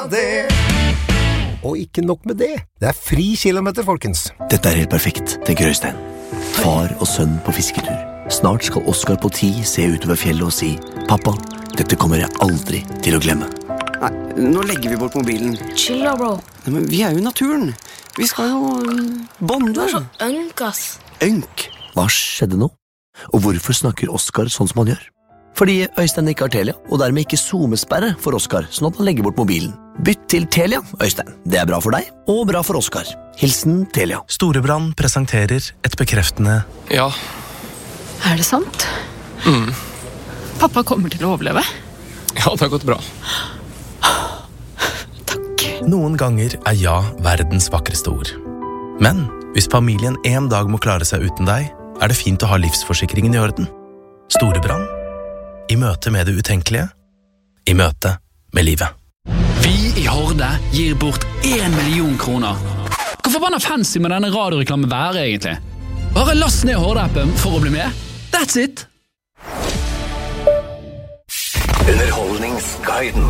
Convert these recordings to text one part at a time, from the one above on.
det. Og ikke nok med det. Det fri kilometer, folkens. Dette helt perfekt, tenker Øystein. Far og sønn på fisketur. Snart skal Oskar på 10 se utover fjellet og si «Pappa, dette kommer jeg aldri til å glemme». Nei, nå legger vi bort mobilen. Chill da, bro. Nei, men vi jo i naturen. Vi skal jo bonde. Du så ønk, ass. Ønk? Hva skjedde nå? Og hvorfor snakker Oskar sånn som han gjør? Fordi Øystein ikke har Telia, og dermed ikke zoomesperre for Oskar, sånn at han legger bort mobilen. Bytt til Telia, Øystein. Det bra for deg, og bra for Oskar. Hilsen Telia. Storebrand presenterer et bekreftende Ja. Det sant? Pappa kommer til å overleve? Ja, det har gått bra. Takk. Noen ganger ja verdens vakreste ord. Men hvis familien en dag må klare seg uten deg, det fint å ha livsforsikringen i orden. Storebrand. I møte med det utenkelige. I møte med livet. Vi i Horde gir bort 1 million kroner. Hvor forbanna fancy med denne radioreklamen være egentlig? Bare last ned Horde-appen for å bli med. That's it! Underholdningsguiden.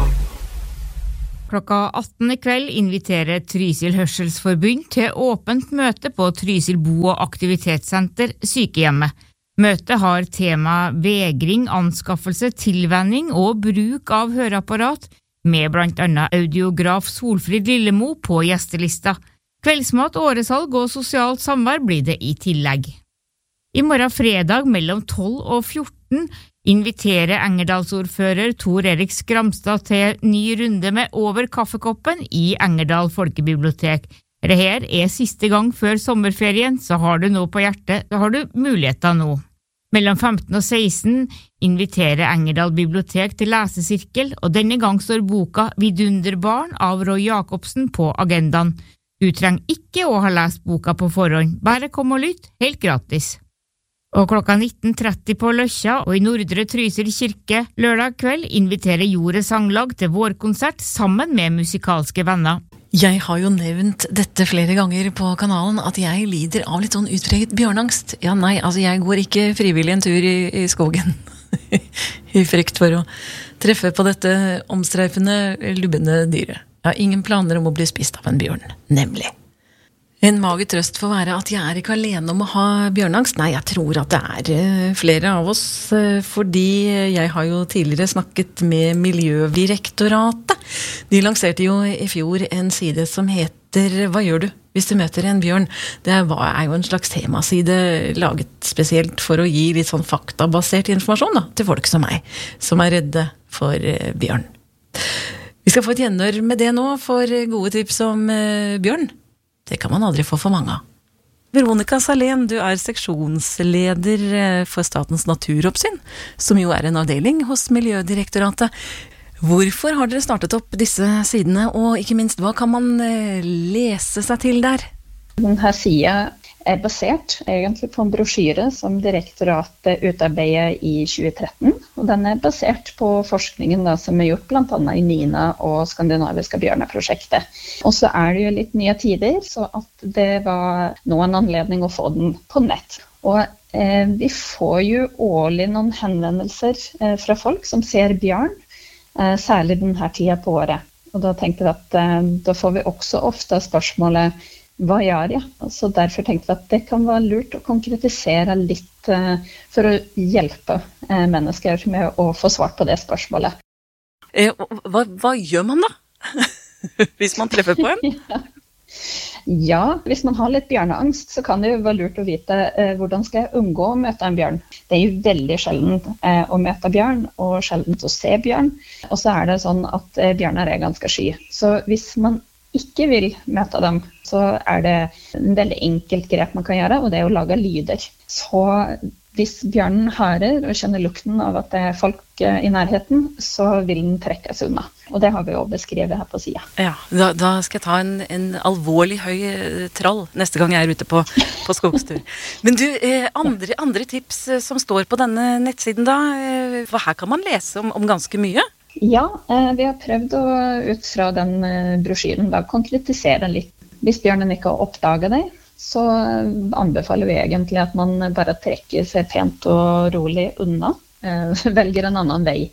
Klokka 18 i kveld inviterer Trysil Hørselsforbund til åpent møte på Trysil Bo- og Aktivitetssenter sykehjemmet. Møtet har tema vegring, anskaffelse, tilvenning og bruk av høreapparat, med blant annet audiograf Solfrid Lillemo på gjestelista. Kveldsmat, åresalg og sosialt samvær blir det i tillegg. I morgen fredag mellom 12 og 14 inviterer Engerdalsordfører Tor Erik Skramstad til ny runde med Over kaffekoppen i Engerdal folkebibliotek. Dette siste gang før sommerferien, så har du noe på hjertet, så har du muligheter nå. Mellom 15 og 16 inviterer Engerdal bibliotek til lesesirkel, og denne gang står boka Vidunderbarn av Roy Jakobsen på agendaen. Du trenger ikke å ha lest boka på forhånd, bare kom og lytt, helt gratis. Og klokka 19.30 på Løkja og i Nordre Trysil kirke lørdag kveld inviterer Jorde Sanglag til vårkonsert sammen med musikalske venner. Jeg har jo nevnt dette flere ganger på kanalen, at jeg lider av litt sånn utpreget bjørnangst. Ja, nei, altså jeg går ikke frivillig en tur i skogen i frykt for å treffe på dette omstreifende, lubbende dyret. Jeg har ingen planer om å bli spist av en bjørn, nemlig. En mager trøst for å være at jeg ikke alene om å ha bjørnangst. Nei, jeg tror at det flere av oss, fordi jeg har jo tidligere snakket med Miljødirektoratet. De lanserte jo i fjor en side som heter «Hva gjør du hvis du møter en bjørn?» Det jo en slags temaside laget spesielt for å gi litt sånn faktabasert informasjon da, til folk som meg, som redde for bjørn. Vi skal få et gjenhør med det nå for gode tips om bjørn. Det kan man aldri få for mange av. Veronica Salén, du seksjonsleder for Statens naturoppsyn, som jo en avdeling hos Miljødirektoratet. Hvorfor har dere startet opp disse sidene, og ikke minst, hva kan man lese seg til der? Denne siden basert egentlig på en brosjyre som direktoratet utarbeidet i 2013, og den basert på forskningen da, som gjort blant annet i NINA og Skandinaviska bjørneprosjektet. Og så det jo litt nye tider, så at det var nå en anledning å få den på nett. Og vi får jo årlig noen henvendelser fra folk som ser bjørn, særlig denne tiden på året. Og da tenkte vi at da får vi også ofte spørsmålet hva gjør jeg? Så derfor tenkte vi at det kan være lurt å konkretisere litt for å hjelpe mennesker med å få svart på det spørsmålet. Hva gjør man da? Hvis man treffer på en? Ja, hvis man har litt bjørneangst, så kan det jo være lurt å vite hvordan skal jeg unngå å møte en bjørn. Det jo veldig sjelden å møte bjørn, og sjelden å se bjørn. Og så det sånn at bjørner ganske sky. Så hvis man ikke vil møte dem, så det en veldig enkelt grep man kan gjøre, og det å lage lyder. Så hvis bjørnen hører og kjenner lukten av at det folk i nærheten, så vil den trekkes unna. Og det har vi jo beskrevet her på siden. Ja, da skal jeg ta en alvorlig høy trall neste gang jeg ute på skogstur. Men du, andre tips som står på denne nettsiden da, for her kan man lese om ganske mye? Ja, vi har prøvd å ut fra den brosjyren da, konkretisere litt. Hvis bjørnen ikke har oppdaget det, så anbefaler vi egentlig at man bare trekker seg pent og rolig unna, velger en annen vei.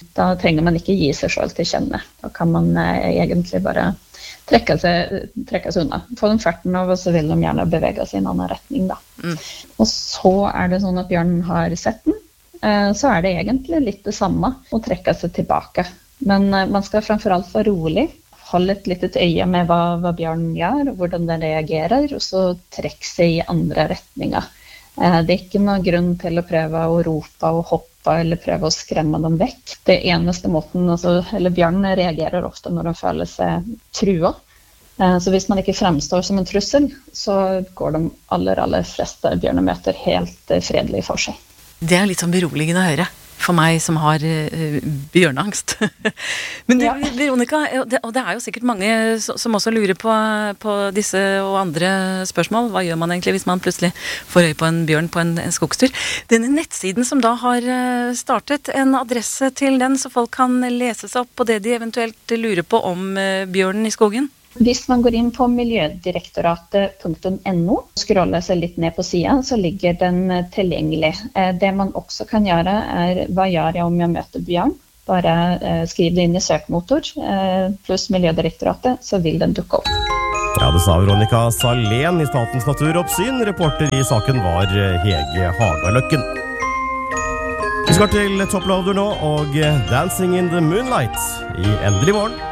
Da trenger man ikke gi seg selv til kjenne. Da kan man egentlig bare trekke seg unna. Få den ferten av, og så vil de gjerne bevege seg i en annen retning. Da. Og så det sånn at bjørnen har sett den, så det egentlig litt det samme å trekke seg tilbake. Men man skal fremfor alt være rolig, holde et litt øye med hva bjørnen gjør, og hvordan den reagerer, og så trekke seg i andre retninger. Det ikke noen grunn til å prøve å rope og hoppe, eller prøve å skremme dem vekk. Det eneste måten, bjørnen reagerer ofte når de føler seg trua. Så hvis man ikke fremstår som en trussel, så går de aller fleste bjørnemøter helt fredelig for seg. Det litt sånn beroligende å høre. For meg som har bjørneangst. Men du, Veronica, og det jo sikkert mange som også lurer på disse og andre spørsmål. Hva gjør man egentlig hvis man plutselig får øye på en bjørn på en skogstur? Denne nettsiden som da har startet, en adresse til den, så folk kan lese seg opp på det de eventuelt lurer på om bjørnen i skogen? Hvis man går inn på miljødirektoratet.no, scroller seg litt ned på siden, så ligger den tilgjengelig. Det man også kan gjøre hva gjør jeg om jeg møter bjørn? Bare skriv det inn i søkemotor, pluss Miljødirektoratet, så vil den dukke opp. Ja, det sa Veronica Salén i Statens naturoppsyn. Reporter i saken var Hege Hagaløkken. Vi skal til Top Loader nå, og Dancing in the Moonlight i Endelig morgen.